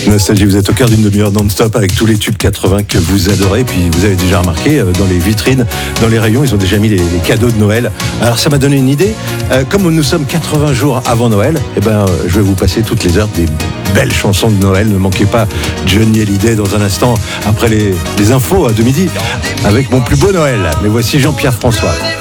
Nostalgie, vous êtes au cœur d'une demi-heure non-stop avec tous les tubes 80 que vous adorez. Puis vous avez déjà remarqué, dans les vitrines, dans les rayons, ils ont déjà mis les cadeaux de Noël. Alors ça m'a donné une idée. Comme nous sommes 80 jours avant Noël, je vais vous passer toutes les heures des belles chansons de Noël. Ne manquez pas Johnny Hallyday dans un instant, après les infos de midi, avec mon plus beau Noël. Mais voici Jean-Pierre François.